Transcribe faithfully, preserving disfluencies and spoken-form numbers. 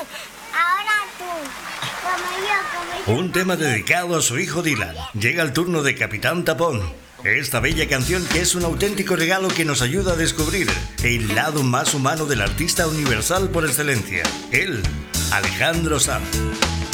Ahora tú. Como yo, como yo. Un tema dedicado a su hijo Dylan. Llega el turno de Capitán Tapón. Esta bella canción que es un auténtico regalo que nos ayuda a descubrir el lado más humano del artista universal por excelencia. Él, Alejandro Sanz.